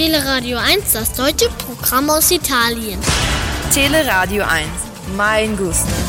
Teleradio 1, das deutsche Programm aus Italien. Teleradio 1, mein Gusto.